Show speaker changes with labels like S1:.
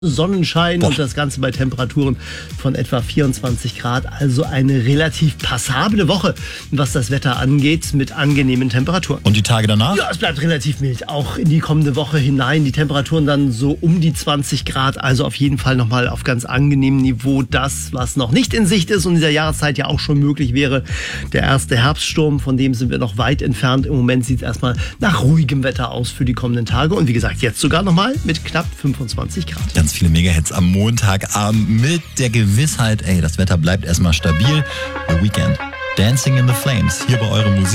S1: Sonnenschein und das Ganze bei Temperaturen von etwa 24 Grad. Also eine relativ passable Woche, was das Wetter angeht, mit angenehmen Temperaturen.
S2: Und die Tage danach?
S1: Ja, es bleibt relativ mild. Auch in die kommende Woche hinein. Die Temperaturen dann so um die 20 Grad. Also auf jeden Fall nochmal auf ganz angenehmem Niveau. Das, was noch nicht in Sicht ist und in dieser Jahreszeit ja auch schon möglich wäre. Der erste Herbststurm, von dem sind wir noch weit entfernt. Im Moment sieht es erstmal nach ruhigem Wetter aus für die kommenden Tage. Und wie gesagt, jetzt sogar nochmal mit knapp 25 Grad.
S2: Ganz viele Megahits am Montagabend mit der Gewissheit, das Wetter bleibt erstmal stabil. The Weekend. Dancing in the Flames. Hier bei eurem Musik.